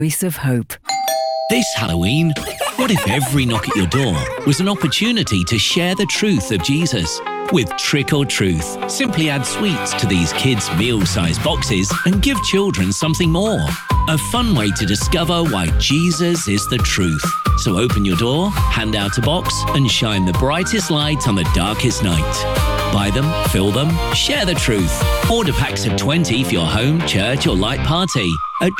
Voice of Hope. This Halloween, what if every knock at your door was an opportunity to share the truth of Jesus? With Trick or Truth, simply add sweets to these kids' meal-sized boxes and give children something more. A fun way to discover why Jesus is the truth. So open your door, hand out a box, and shine the brightest light on the darkest night. Buy them, fill them, share the truth. Order packs of 20 for your home, church, or light party at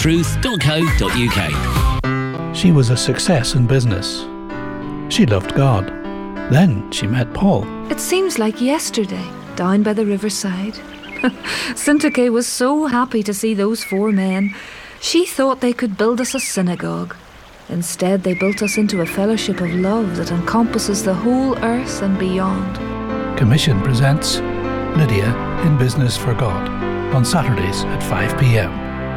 trickortruth.co.uk. She was a success in business. She loved God. Then she met Paul. It seems like yesterday, down by the riverside. Syntyche was so happy to see those four men. She thought they could build us a synagogue. Instead, they built us into a fellowship of love that encompasses the whole earth and beyond. Commission presents Lydia in Business for God on Saturdays at 5 p.m.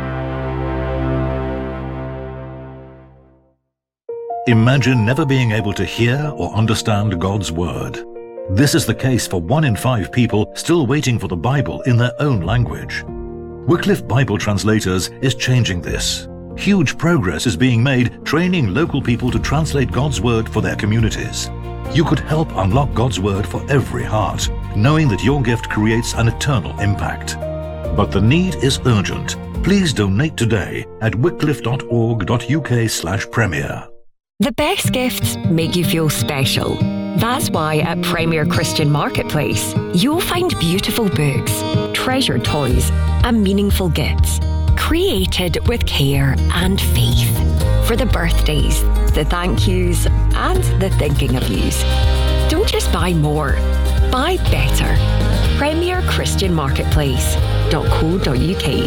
Imagine never being able to hear or understand God's Word. This is the case for 1 in 5 people still waiting for the Bible in their own language. Wycliffe Bible Translators is changing this. Huge progress is being made training local people to translate God's Word for their communities. You could help unlock God's Word for every heart, knowing that your gift creates an eternal impact. But the need is urgent. Please donate today at wycliffe.org.uk/premier. The best gifts make you feel special. That's why at Premier Christian Marketplace, you'll find beautiful books, treasured toys, and meaningful gifts, created with care and faith. For the birthdays, the thank yous, and the thinking of yous. Don't just buy more, buy better. Premier Christian Marketplace.co.uk.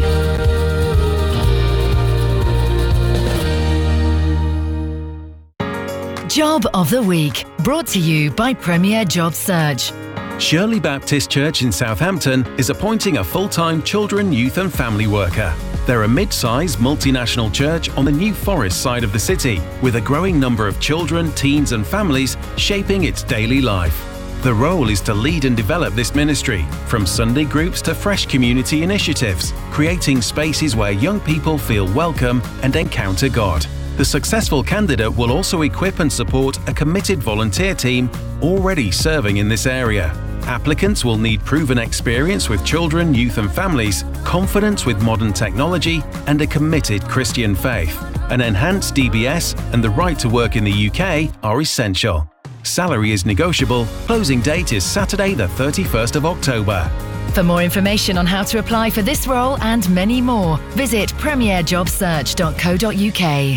Job of the Week, brought to you by Premier Job Search. Shirley Baptist Church in Southampton is appointing a full-time children, youth and family worker. They're a mid-sized multinational church on the New Forest side of the city, with a growing number of children, teens and families shaping its daily life. The role is to lead and develop this ministry, from Sunday groups to fresh community initiatives, creating spaces where young people feel welcome and encounter God. The successful candidate will also equip and support a committed volunteer team already serving in this area. Applicants will need proven experience with children, youth and families, confidence with modern technology, and a committed Christian faith. An enhanced DBS and the right to work in the UK are essential. Salary is negotiable. Closing date is Saturday the 31st of October. For more information on how to apply for this role and many more, visit premierjobsearch.co.uk.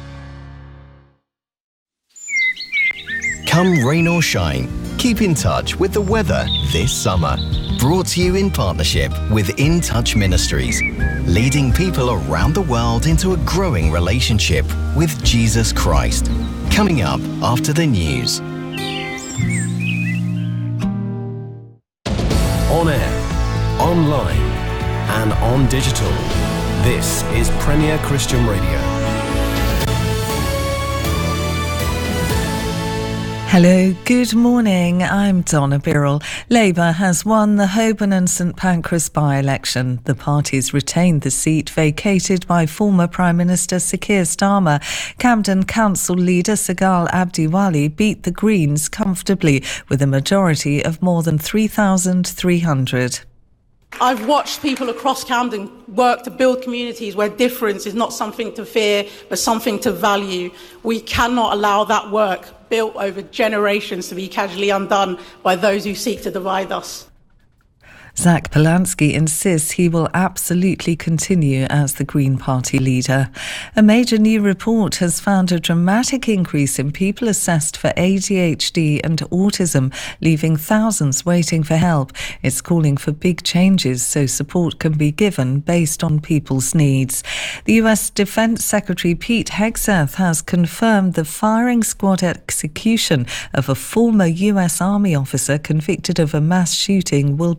Come rain or shine, keep in touch with the weather this summer. Brought to you in partnership with In Touch Ministries, leading people around the world into a growing relationship with Jesus Christ. Coming up after the news. On air, online, and on digital. This is Premier Christian Radio. Hello, good morning. I'm Donna Birrell. Labour has won the Holborn and St Pancras by-election. The party's retained the seat vacated by former Prime Minister Sir Keir Starmer. Camden Council leader Sagal Abdiwali beat the Greens comfortably with a majority of more than 3,300. I've watched people across Camden work to build communities where difference is not something to fear, but something to value. We cannot allow that work built over generations to be casually undone by those who seek to divide us. Zach Polanski insists he will absolutely continue as the Green Party leader. A major new report has found a dramatic increase in people assessed for ADHD and autism, leaving thousands waiting for help. It's calling for big changes so support can be given based on people's needs. The US Defense Secretary Pete Hegseth has confirmed the firing squad execution of a former US Army officer convicted of a mass shooting will be live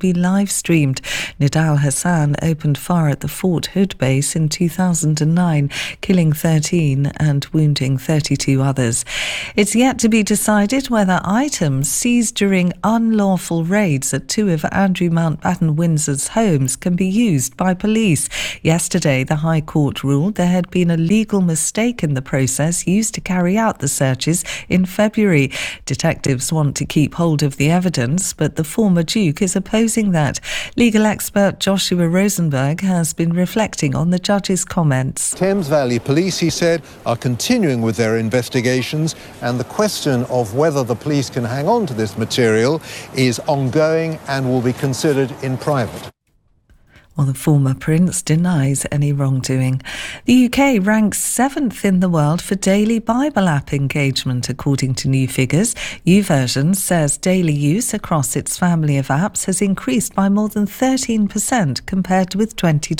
live-streamed. Nidal Hassan opened fire at the Fort Hood base in 2009, killing 13 and wounding 32 others. It's yet to be decided whether items seized during unlawful raids at two of Andrew Mountbatten Windsor's homes can be used by police. Yesterday, the High Court ruled there had been a legal mistake in the process used to carry out the searches in February. Detectives want to keep hold of the evidence, but the former Duke is opposing that. Legal expert Joshua Rosenberg has been reflecting on the judge's comments. Thames Valley Police, he said, are continuing with their investigations, and the question of whether the police can hang on to this material is ongoing and will be considered in private. Well, the former prince denies any wrongdoing. The UK ranks 7th in the world for daily Bible app engagement, according to new figures. YouVersion says daily use across its family of apps has increased by more than 13% compared with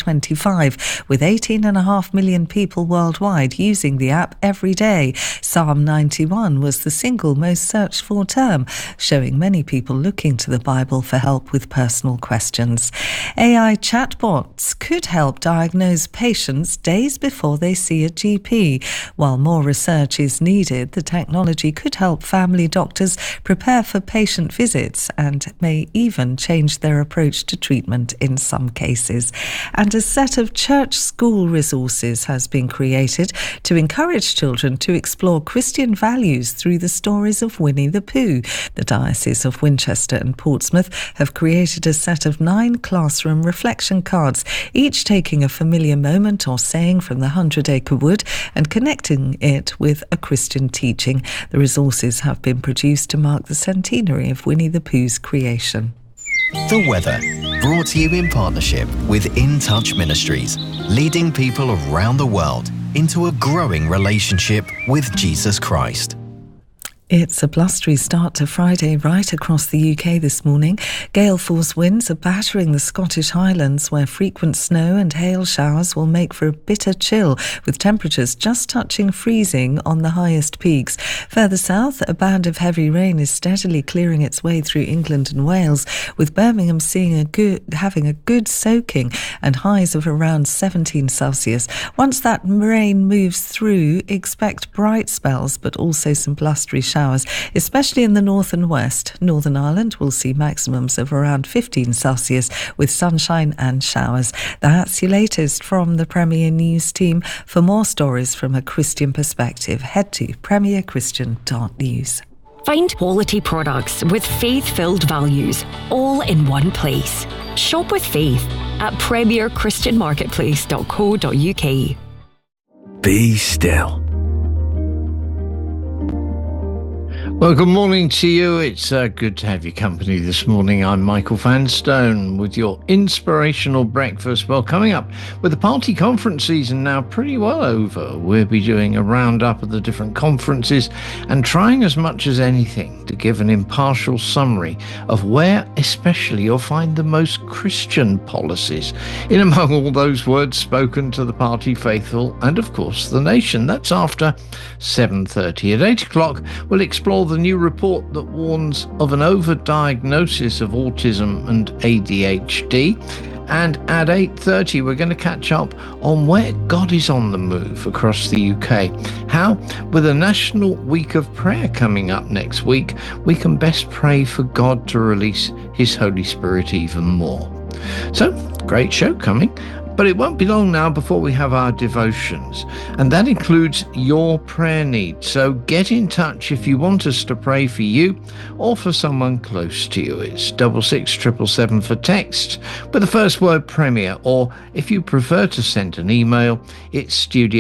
2025, with 18.5 million people worldwide using the app every day. Psalm 91 was the single most searched for term, showing many people looking to the Bible for help with personal questions. AI chatbots could help diagnose patients days before they see a GP. While more research is needed, the technology could help family doctors prepare for patient visits and may even change their approach to treatment in some cases. And a set of church school resources has been created to encourage children to explore Christian values through the stories of Winnie the Pooh. The Diocese of Winchester and Portsmouth have created a set of 9 classroom reflection cards, each taking a familiar moment or saying from the 100-Acre Wood and connecting it with a Christian teaching. The resources have been produced to mark the centenary of Winnie the Pooh's creation. The weather, brought to you in partnership with In Touch Ministries, leading people around the world into a growing relationship with Jesus Christ. It's a blustery start to Friday right across the UK this morning. Gale force winds are battering the Scottish Highlands, where frequent snow and hail showers will make for a bitter chill, with temperatures just touching freezing on the highest peaks. Further south, a band of heavy rain is steadily clearing its way through England and Wales, with Birmingham having a good soaking and highs of around 17 Celsius. Once that rain moves through, expect bright spells, but also some blustery showers, especially in the north and west. Northern Ireland will see maximums of around 15 Celsius with sunshine and showers. That's your latest from the Premier News team. For more stories from a Christian perspective, head to premierchristian.news. Find quality products with faith-filled values, all in one place. Shop with faith at premierchristianmarketplace.co.uk. Be still. Well, good morning to you. It's good to have your company this morning. I'm Michael Vanstone with your inspirational breakfast. Well, coming up with the party conference season now pretty well over, we'll be doing a roundup of the different conferences and trying as much as anything to give an impartial summary of where especially you'll find the most Christian policies in among all those words spoken to the party faithful and, of course, the nation. That's after 7:30. At 8 o'clock, we'll explore the new report that warns of an overdiagnosis of autism and ADHD. And at 8:30, we're going to catch up on where God is on the move across the UK. How, with a National Week of Prayer coming up next week, we can best pray for God to release His Holy Spirit even more. So, great show coming. But it won't be long now before we have our devotions, and that includes your prayer needs. So get in touch if you want us to pray for you or for someone close to you. It's 66777 for text with the first word Premier, or if you prefer to send an email, it's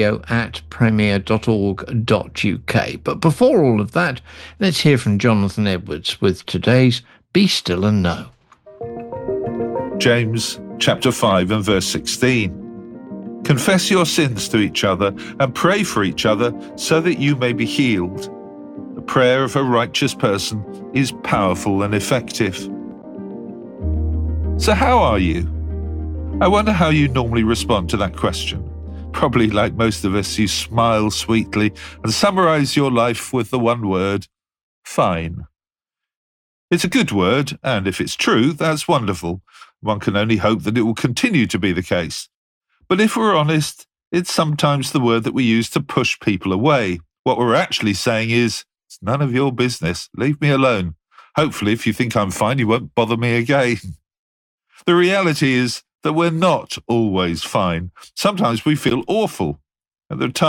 studio@premier.org.uk. But before all of that, let's hear from Jonathan Edwards with today's Be Still and Know. James chapter 5 and verse 16. Confess your sins to each other and pray for each other so that you may be healed. The prayer of a righteous person is powerful and effective. So how are you? I wonder how you normally respond to that question. Probably like most of us, you smile sweetly and summarize your life with the one word, fine. It's a good word, and if it's true, that's wonderful. One can only hope that it will continue to be the case. But if we're honest, it's sometimes the word that we use to push people away. What we're actually saying is, it's none of your business. Leave me alone. Hopefully, if you think I'm fine, you won't bother me again. The reality is that we're not always fine. Sometimes we feel awful. At the time,